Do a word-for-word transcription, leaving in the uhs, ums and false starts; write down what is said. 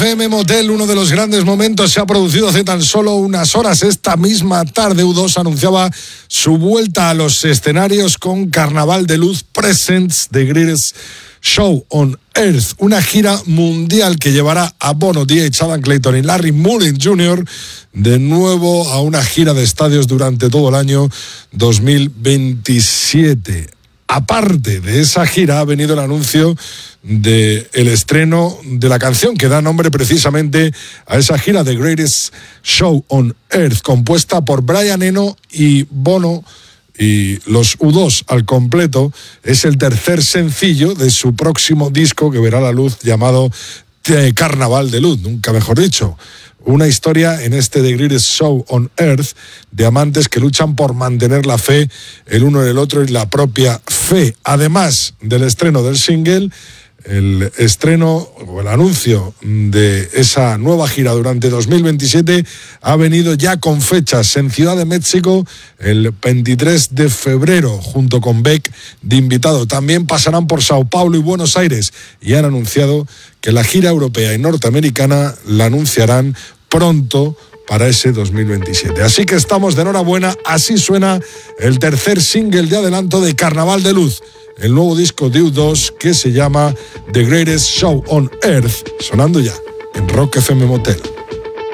F M Motel, uno de los grandes momentos, se ha producido hace tan solo unas horas. Esta misma tarde U dos anunciaba su vuelta a los escenarios con Carnaval de Luz Presents, The Greatest Show on Earth, una gira mundial que llevará a Bono, D H, Adam Clayton y Larry Mullen junior de nuevo a una gira de estadios durante todo el año dos mil veintisiete. Aparte de esa gira ha venido el anuncio del estreno de la canción que da nombre precisamente a esa gira, The Greatest Show on Earth, compuesta por Brian Eno y Bono y los U dos al completo. Es el tercer sencillo de su próximo disco que verá la luz, llamado Carnaval de Luz, nunca mejor dicho. Una historia en este The Greatest Show on Earth de amantes que luchan por mantener la fe el uno en el otro y la propia fe. Además del estreno del single, el estreno o el anuncio de esa nueva gira durante dos mil veintisiete ha venido ya con fechas en Ciudad de México el veintitrés de febrero, junto con Beck de invitado. También pasarán por Sao Paulo y Buenos Aires y han anunciado que la gira europea y norteamericana la anunciarán pronto para ese dos mil veintisiete. Así que estamos de enhorabuena. Así suena el tercer single de adelanto de Carnaval de Luz, el nuevo disco de U dos que se llama The Greatest Show on Earth, sonando ya en Rock F M Motel.